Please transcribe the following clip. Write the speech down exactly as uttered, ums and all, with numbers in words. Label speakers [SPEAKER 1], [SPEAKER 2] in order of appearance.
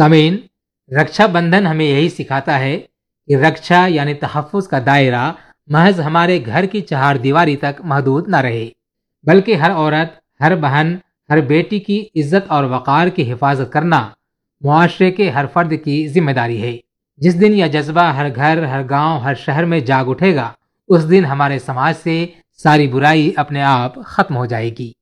[SPEAKER 1] सामीन, रक्षाबंधन हमें यही सिखाता है कि रक्षा यानी तहफ़्फ़ुज़ का दायरा महज हमारे घर की चार दीवारी तक महदूद न रहे, बल्कि हर औरत, हर बहन, हर बेटी की इज्जत और वक़ार की हिफाजत करना मुआशरे के हर फर्द की जिम्मेदारी है। जिस दिन यह जज्बा हर घर, हर गांव, हर शहर में जाग उठेगा, उस दिन हमारे समाज से सारी बुराई अपने आप खत्म हो जाएगी।